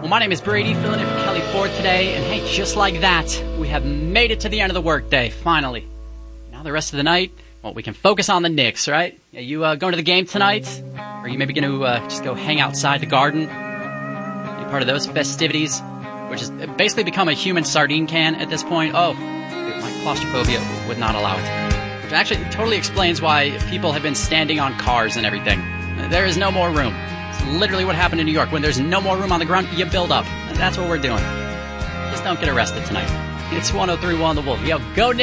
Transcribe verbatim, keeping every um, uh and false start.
My name is Brady, filling in for Kelly Ford today, and hey, just like that, we have made it to the end of the workday, finally. Now the rest of the night, well, we can focus on the Knicks, right? Are you uh, going to the game tonight? Or are you maybe going to uh, just go hang outside the garden? Be part of those festivities, which has basically become a human sardine can at this point. Oh, dude, my claustrophobia would not allow it. Which actually totally explains why people have been standing on cars and everything. There is no more room. Literally what happened in New York. When there's no more room on the ground, you build up. And that's what we're doing. Just don't get arrested tonight. It's one oh three point one The Wolf. Yo, go Knicks!